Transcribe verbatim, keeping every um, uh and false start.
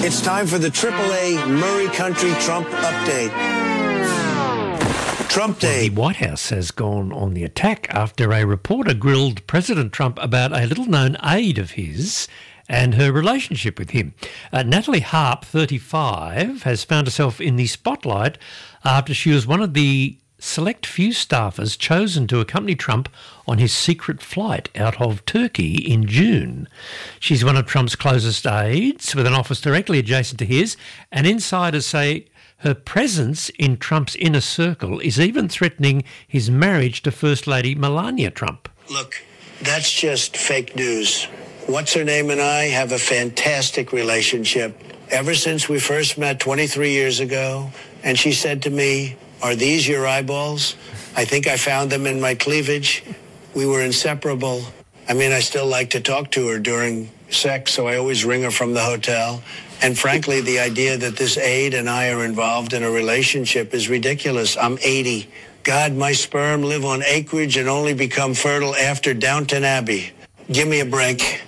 It's time for the triple A Murray Country Trump Update. Trump Day. Well, the White House has gone on the attack after a reporter grilled President Trump about a little-known aide of his and her relationship with him. Uh, Natalie Harp, thirty-five, has found herself in the spotlight after she was one of the select few staffers chosen to accompany Trump on his secret flight out of Turkey in June. She's one of Trump's closest aides, with an office directly adjacent to his, and insiders say her presence in Trump's inner circle is even threatening his marriage to First Lady Melania Trump. Look, that's just fake news. What's-her-name and I have a fantastic relationship ever since we first met twenty-three years ago, and she said to me, "Are these your eyeballs? I think I found them in my cleavage." We were inseparable. I mean, I still like to talk to her during sex, so I always ring her from the hotel. And frankly, the idea that this aide and I are involved in a relationship is ridiculous. I'm eighty. God, my sperm live on acreage and only become fertile after Downton Abbey. Give me a break.